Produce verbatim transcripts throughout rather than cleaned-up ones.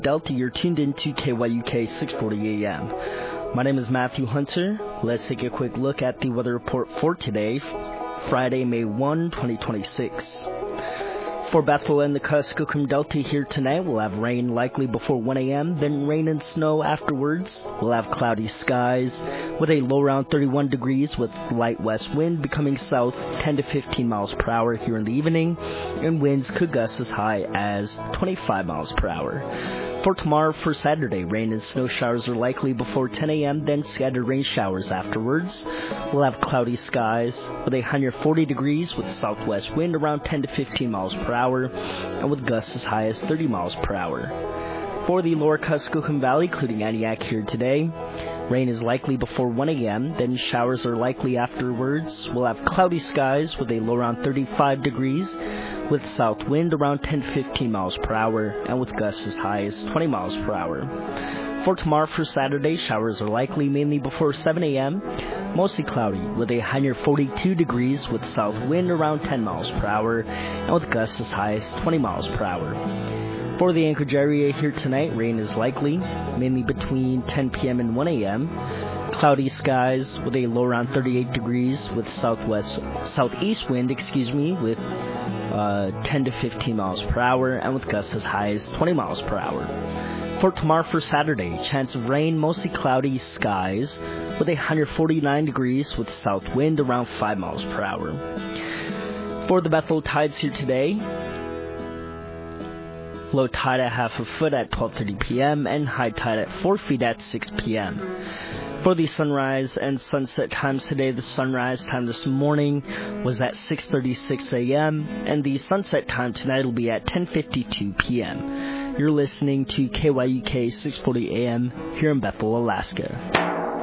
Delta, you're tuned in to K Y U K six forty A M. My name is Matthew Hunter. Let's take a quick look at the weather report for today, Friday, May first, twenty twenty-six. For Bethel and the Kuskokwim Delta here tonight, we'll have rain likely before one A M, then rain and snow afterwards. We'll have cloudy skies with a low around thirty-one degrees with light west wind becoming south ten to fifteen miles per hour here in the evening, and winds could gust as high as twenty-five miles per hour. For tomorrow, for Saturday, rain and snow showers are likely before ten A M, then scattered rain showers afterwards. We'll have cloudy skies with a high near forty degrees with southwest wind around ten to fifteen miles per hour, and with gusts as high as thirty miles per hour. For the lower Kuskokwim Valley, including Antioch here today, rain is likely before one A M, then showers are likely afterwards. We'll have cloudy skies with a low around thirty-five degrees, with south wind around ten to fifteen miles per hour, and with gusts as high as twenty miles per hour. For tomorrow, for Saturday, showers are likely mainly before seven A M, mostly cloudy, with a high near forty-two degrees, with south wind around ten miles per hour, and with gusts as high as twenty miles per hour. For the Anchorage area here tonight, rain is likely, mainly between ten P M and one A M. Cloudy skies with a low around thirty-eight degrees with southwest, southeast wind, excuse me, with uh, ten to fifteen miles per hour, and with gusts as high as twenty miles per hour. For tomorrow, for Saturday, chance of rain, mostly cloudy skies with a one hundred forty-nine degrees with south wind around five miles per hour. For the Bethel tides here today, low tide at half a foot at twelve thirty P M and high tide at four feet at six P M For the sunrise and sunset times today, the sunrise time this morning was at six thirty-six A M and the sunset time tonight will be at ten fifty-two P M You're listening to K Y U K six forty A M here in Bethel, Alaska.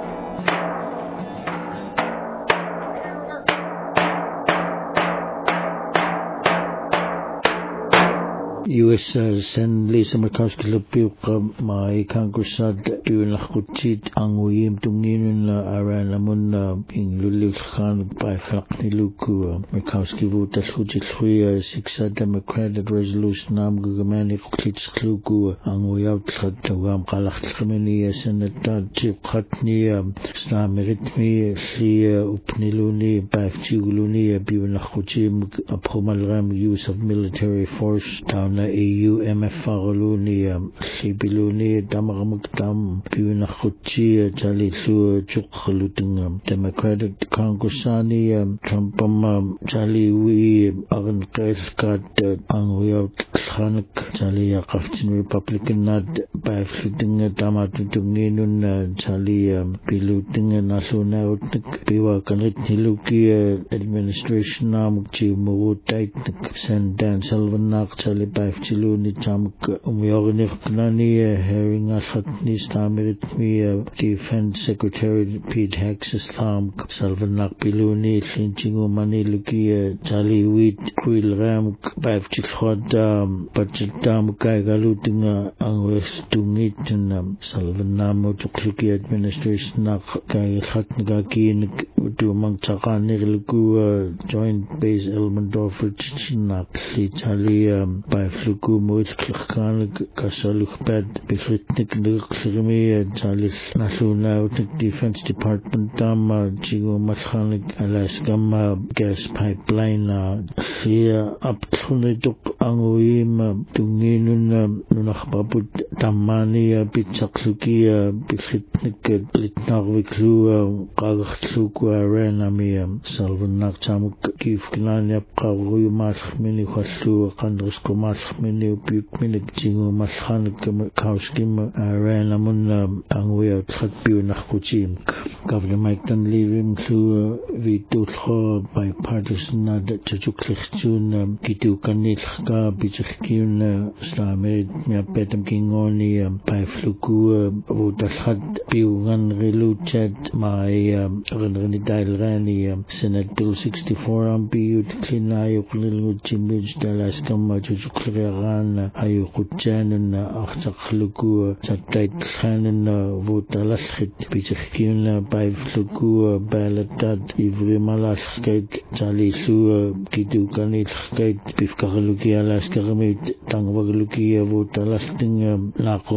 U S Sen Lisa Murkowski Lupiuka my Congressad Duin Lakutit Anguyim Tunginun Aran Amun Ping Lulikan by Fakni Luku Murkowski Vuta Sujit Huya Sixa Democratic Resolution Nam Gugamani Klits Kluku Anguyat Tawam Kalak Khamini Senator Chip Khatni Snameritmi Sia Upniluni by Chiguluni Biun Lakuchim Apomalram use of military force down A U M F Faroluni, Sibiluni, Damaramuktam, Puna Huchi, Jalisu, Chukhaluting, Democratic Congressani, Trumpam, Jali, we, Aran Keskat, Angwio, Khanak, Jali, Kaftin Republican Nad, by fluting Damatutunginun, Jali, Piluting, Nasuna, Piwa Kanitniluki, Administration, Namchi, Murutait, Sandan, Salvanak, Jali, by Chiluni Chamk Umyorniknani Herring Ashatni Stamirit me Defense Secretary Pete Hex Islam Salvanak Piluni Slinchingu Mani Luki Jali Wheat Quil Ram by Chilhod Budget Dam Kaigaluting Angwes Tungit and Salvanamo Tukluki Administration Kai Hatnagaki to Mang Chakani Luku Joint Base Elmendorf Chichinak Jali by Fluku Moit Khan Kasaluk Bed Bifritnik Nurmi Jalis Nasuna Defense Department Dama Jigo Mashanik Alaskam Gas Pipeline Sia up Tunituk Anguim Tunginun Nunachbabut Damani Bichaksuki Bifritnik Litnarviklu Kagaksuku Arenami Salvanak Chamuk Kifknanya Karu Masmini Hasu Kandras Komas Mini Pukminik Jingo Mashanik Kauskim Arenamun Angwea Tratbu Nakuchim. Governor Mike Dunley Rim to Vitutho bipartisan at Chachuklichun Kitu Kanilka Bichakun Slamed Miapetam Kingoni by Fluku Vutashat Piugan Reluchet my Renidal Rani Senate Bill sixty-four Ambi Utkinayuk Lilu Chimij Dalaskam Chukleran Ayukuchan Achakluku Chatait Hanan Vutalaschit Bichakun by Fluku Balatad Ivri Malaskate Jalisu Kitu Kanilskate Bifkaluki Alaskaramit Tangwaluki Vutalasting Nako